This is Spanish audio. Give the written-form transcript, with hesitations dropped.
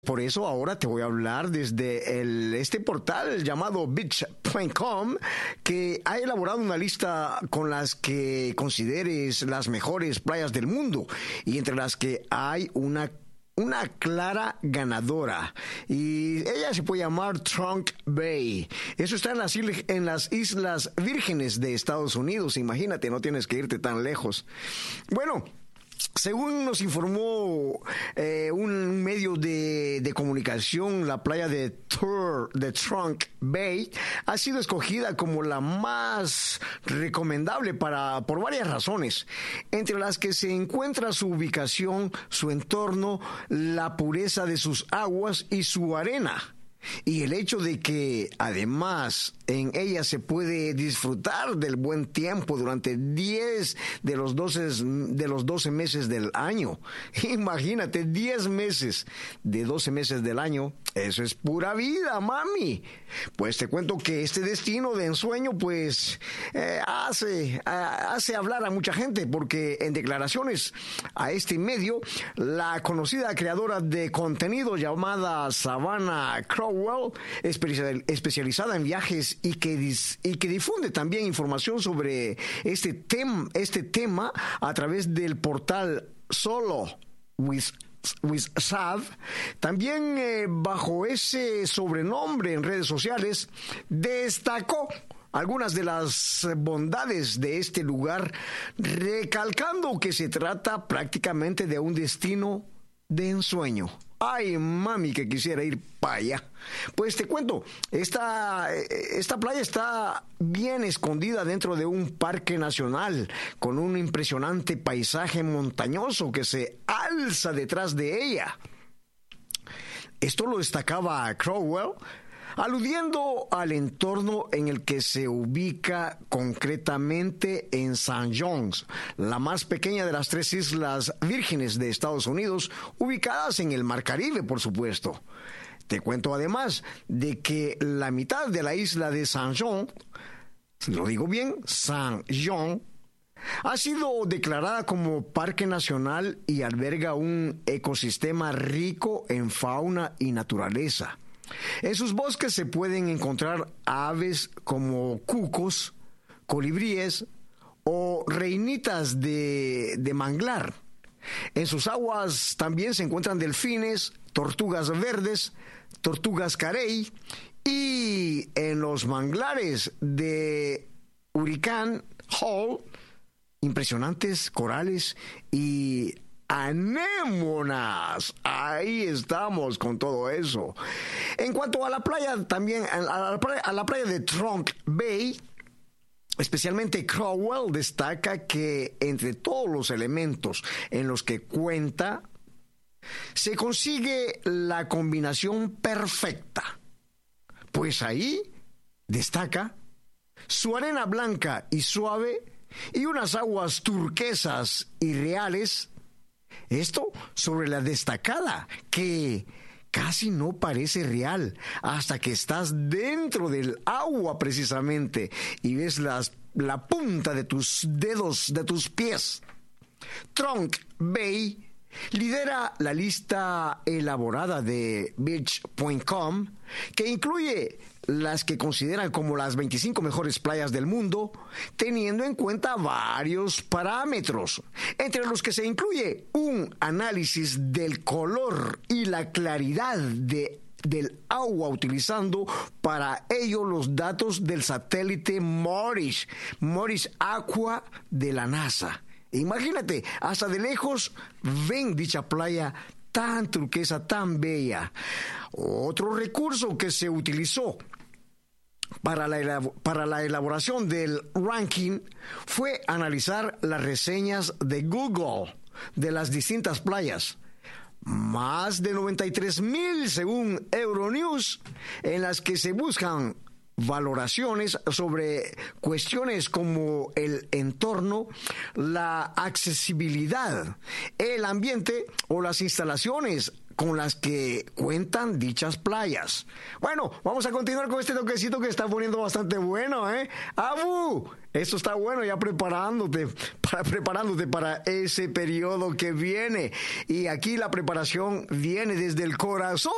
Por eso ahora te voy a hablar desde este portal llamado Beach.com, que ha elaborado una lista con las que consideres las mejores playas del mundo y entre las que hay una clara ganadora, y ella se puede llamar Trunk Bay. Eso está en las Islas Vírgenes de Estados Unidos. Imagínate, no tienes que irte tan lejos. Bueno, según nos informó un medio de comunicación, la playa de Trunk Bay ha sido escogida como la más recomendable por varias razones, entre las que se encuentra su ubicación, su entorno, la pureza de sus aguas y su arena. Y el hecho de que además en ella se puede disfrutar del buen tiempo durante 10 de los 12 meses del año. Imagínate, 10 meses de 12 meses del año, eso es pura vida, mami. Pues te cuento que este destino de ensueño pues hace hablar a mucha gente, porque en declaraciones a este medio, la conocida creadora de contenido llamada Savannah Crowell, especializada en viajes y que difunde también información sobre este tema a través del portal Solo with Sav, también bajo ese sobrenombre en redes sociales, destacó algunas de las bondades de este lugar, recalcando que se trata prácticamente de un destino de ensueño. Ay, mami, que quisiera ir para allá. Pues te cuento, esta playa está bien escondida dentro de un parque nacional con un impresionante paisaje montañoso que se alza detrás de ella. Esto lo destacaba Crowell, aludiendo al entorno en el que se ubica, concretamente en St. John's, la más pequeña de las 3 Islas Vírgenes de Estados Unidos, ubicadas en el Mar Caribe, por supuesto. Te cuento además de que la mitad de la isla de St. John, lo digo bien, St. John, ha sido declarada como parque nacional y alberga un ecosistema rico en fauna y naturaleza. En sus bosques se pueden encontrar aves como cucos, colibríes o reinitas de manglar. En sus aguas también se encuentran delfines, tortugas verdes, tortugas carey, y en los manglares de Hurricane Hall, impresionantes corales y anémonas. Ahí estamos con todo eso. En cuanto a la playa, también a la playa de Trunk Bay, especialmente Crowell destaca que entre todos los elementos en los que cuenta, se consigue la combinación perfecta. Pues ahí destaca su arena blanca y suave y unas aguas turquesas y reales. Esto sobre la destacada, que casi no parece real hasta que estás dentro del agua precisamente y ves la punta de tus dedos, de tus pies. Trunk Bay lidera la lista elaborada de Beach.com, que incluye las que consideran como las 25 mejores playas del mundo, teniendo en cuenta varios parámetros, entre los que se incluye un análisis del color y la claridad del agua, utilizando para ello los datos del satélite Maurice Aqua de la NASA. Imagínate, hasta de lejos ven dicha playa tan turquesa, tan bella. Otro recurso que se utilizó para la elaboración del ranking fue analizar las reseñas de Google de las distintas playas. Más de 93,000 según Euronews, en las que se buscan valoraciones sobre cuestiones como el entorno, la accesibilidad, el ambiente o las instalaciones con las que cuentan dichas playas. Bueno, vamos a continuar con este toquecito que está poniendo bastante bueno, ¿eh? ¡Abu! Esto está bueno, ya preparándote para ese periodo que viene. Y aquí la preparación viene desde el corazón.